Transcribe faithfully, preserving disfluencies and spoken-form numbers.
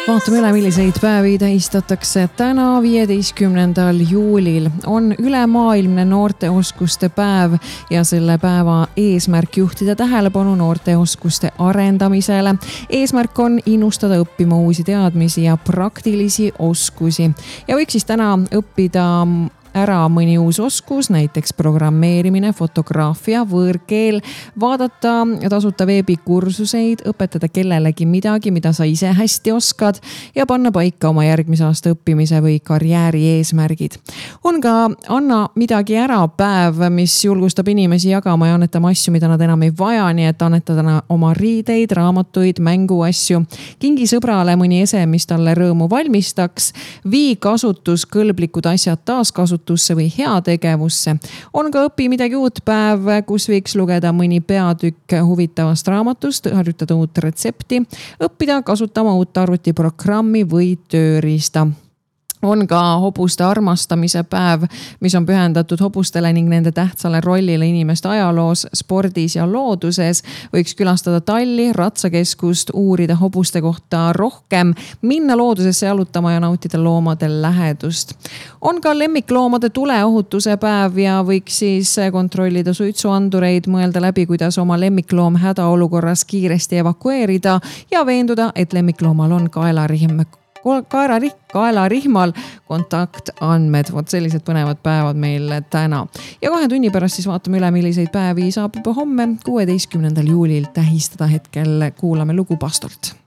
Vaatame üle, milliseid päevi tähistatakse täna viieteistkümnendal juulil. On ülemaailmne noorteoskuste päev ja selle päeva eesmärk juhtida tähelepanu noorteoskuste arendamisele. Eesmärk on innustada õppima uusi teadmisi ja praktilisi oskusi. Ja võiks siis täna õppida ära mõni uus oskus, näiteks programmeerimine, fotograafia, võõrkeel, vaadata tasuta veebikursuseid, õpetada kellelegi midagi, mida sa ise hästi oskad ja panna paika oma järgmise aasta õppimise või karjääri eesmärgid. On ka anna midagi ära päev, mis julgustab inimesi jagama ja annetama asju, mida nad enam ei vaja, nii et annetada oma riideid, raamatuid, mänguasju. Kingi sõbrale mõni ese, mis talle rõõmu valmistaks, vii kasutuskõlblikud asjad taaskasutusse või heategevusse. On ka õpi midagi uut päev, kus võiks lugeda mõni peatükk huvitavast raamatust, harjutada uut retsepti, õppida kasutama uut arvutiprogrammi või tööriista. On ka hobuste armastamise päev, mis on pühendatud hobustele ning nende tähtsale rollile inimeste ajaloos, spordis ja looduses. Võiks külastada talli, ratsakeskust, uurida hobuste kohta rohkem, minna loodusesse jalutama ja nautida loomade lähedust. On ka lemmikloomade tuleohutuse päev ja võiks siis kontrollida suitsuandureid, mõelda läbi, kuidas oma lemmikloom hädaolukorras kiiresti evakueerida ja veenduda, et lemmikloomal on kaelarihm Kaelarihm, kaelarihmal kontaktandmed. Vot sellised põnevad päevad meil täna. Ja kahe tunni pärast siis vaatame üle, milliseid päevi saab juba homme kuueteistkümnendal juulil tähistada. Hetkel kuulame lugu Pastolt.